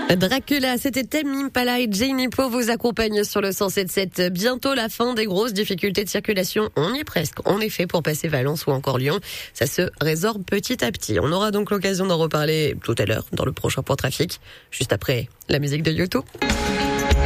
Dracula, c'était Tame Impala et Janie Po vous accompagnent sur le 107.7. Bientôt la fin des grosses difficultés de circulation. On y est presque. En effet, pour passer Valence ou encore Lyon, ça se résorbe petit à petit. On aura donc l'occasion d'en reparler tout à l'heure dans le prochain point trafic, juste après la musique de YouTube.